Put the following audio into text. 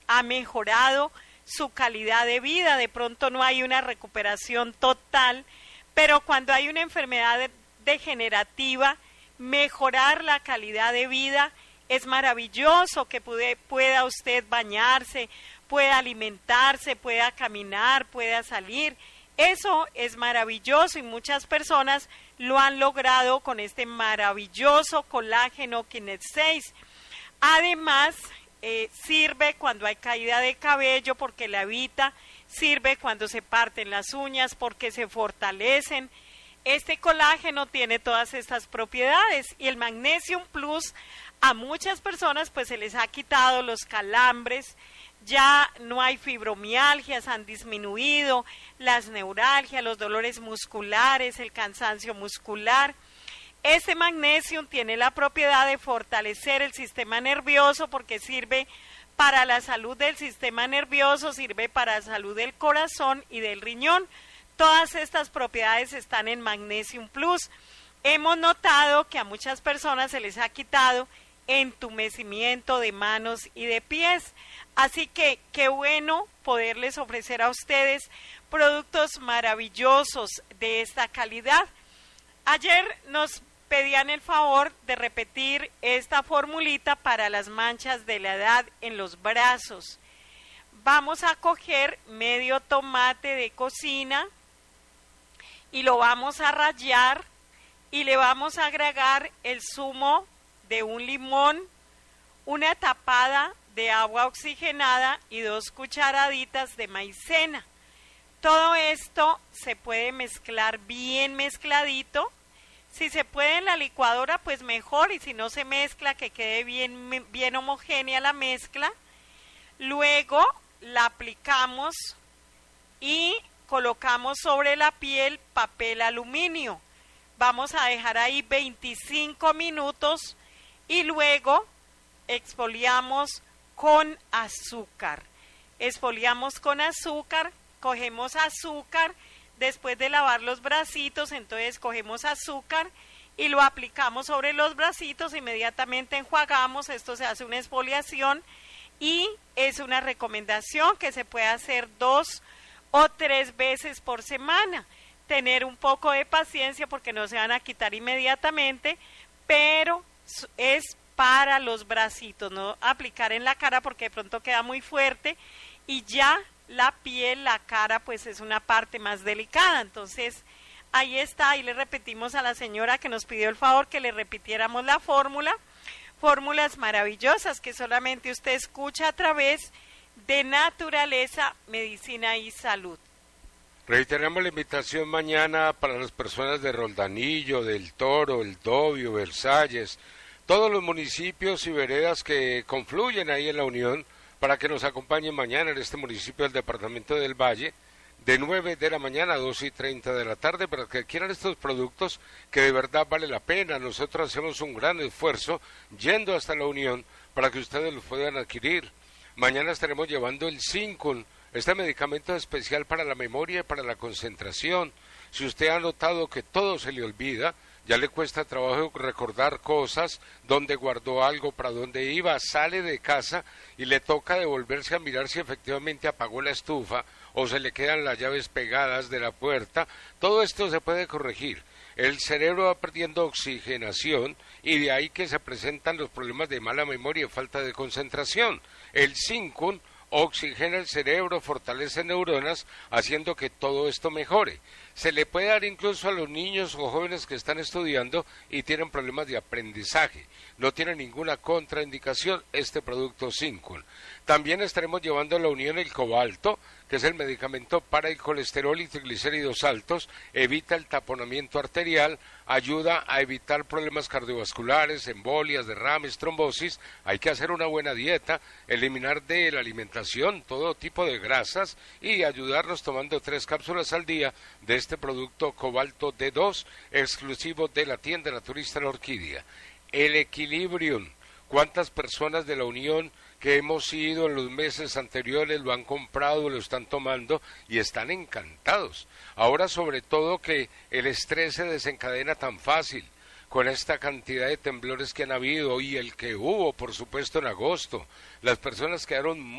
ha mejorado su calidad de vida. De pronto no hay una recuperación total, pero cuando hay una enfermedad degenerativa, mejorar la calidad de vida es maravilloso, que pueda usted bañarse, pueda alimentarse, pueda caminar, pueda salir. Eso es maravilloso y muchas personas lo han logrado con este maravilloso colágeno Kinet 6. Además, sirve cuando hay caída de cabello porque la evita, sirve cuando se parten las uñas porque se fortalecen. Este colágeno tiene todas estas propiedades y el Magnesium Plus a muchas personas pues se les ha quitado los calambres, ya no hay fibromialgias, han disminuido las neuralgias, los dolores musculares, el cansancio muscular. Este Magnesium tiene la propiedad de fortalecer el sistema nervioso porque sirve para la salud del sistema nervioso, sirve para la salud del corazón y del riñón. Todas estas propiedades están en Magnesium Plus. Hemos notado que a muchas personas se les ha quitado entumecimiento de manos y de pies. Así que qué bueno poderles ofrecer a ustedes productos maravillosos de esta calidad. Ayer nos pedían el favor de repetir esta formulita para las manchas de la edad en los brazos. Vamos a coger medio tomate de cocina y lo vamos a rallar y le vamos a agregar el zumo de un limón, una tapada de agua oxigenada y 2 cucharaditas de maicena. Todo esto se puede mezclar bien mezcladito. Si se puede en la licuadora, pues mejor, y si no se mezcla, que quede bien homogénea la mezcla. Luego la aplicamos y colocamos sobre la piel papel aluminio. Vamos a dejar ahí 25 minutos y luego exfoliamos con azúcar. Exfoliamos con azúcar, cogemos azúcar. Después de lavar los bracitos, entonces cogemos azúcar y lo aplicamos sobre los bracitos, inmediatamente enjuagamos, esto se hace una exfoliación y es una recomendación que se puede hacer 2 o 3 veces por semana. Tener un poco de paciencia porque no se van a quitar inmediatamente, pero es para los bracitos, no aplicar en la cara porque de pronto queda muy fuerte y ya la piel, la cara, pues es una parte más delicada. Entonces, ahí está, y le repetimos a la señora que nos pidió el favor que le repitiéramos la fórmula. Fórmulas maravillosas que solamente usted escucha a través de Naturaleza, Medicina y Salud. Reiteramos la invitación mañana para las personas de Roldanillo, del Toro, El Dobio, Versalles, todos los municipios y veredas que confluyen ahí en la Unión, para que nos acompañen mañana en este municipio del departamento del Valle, de 9 de la mañana a 2:30 de la tarde, para que adquieran estos productos que de verdad vale la pena. Nosotros hacemos un gran esfuerzo yendo hasta la Unión para que ustedes los puedan adquirir. Mañana estaremos llevando el Zincon, este medicamento especial para la memoria y para la concentración. Si usted ha notado que todo se le olvida, ya le cuesta trabajo recordar cosas, dónde guardó algo, para dónde iba, sale de casa y le toca devolverse a mirar si efectivamente apagó la estufa o se le quedan las llaves pegadas de la puerta. Todo esto se puede corregir. El cerebro va perdiendo oxigenación y de ahí que se presentan los problemas de mala memoria y falta de concentración. El Zincon oxigena el cerebro, fortalece neuronas, haciendo que todo esto mejore. Se le puede dar incluso a los niños o jóvenes que están estudiando y tienen problemas de aprendizaje. No tiene ninguna contraindicación este producto Zincon. También estaremos llevando a la Unión el cobalto, que es el medicamento para el colesterol y triglicéridos altos, evita el taponamiento arterial, ayuda a evitar problemas cardiovasculares, embolias, derrames, trombosis. Hay que hacer una buena dieta, eliminar de la alimentación todo tipo de grasas y ayudarnos tomando 3 cápsulas al día de este producto cobalto D2, exclusivo de la tienda naturista La Orquídea. El Equilibrium, ¿cuántas personas de la Unión que hemos ido en los meses anteriores lo han comprado, lo están tomando y están encantados? Ahora sobre todo que el estrés se desencadena tan fácil con esta cantidad de temblores que han habido y el que hubo, por supuesto, en agosto. Las personas quedaron